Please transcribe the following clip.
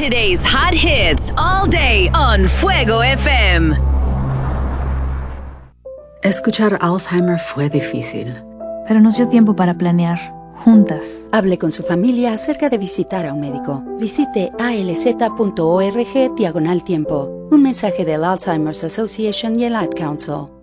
Today's hot hits all day on Fuego FM. Escuchar Alzheimer fue difícil, pero nos dio tiempo para planear, juntas. Hable con su familia acerca de visitar a un médico. Visite alz.org/tiempo. Un mensaje del Alzheimer's Association y el Ad Council.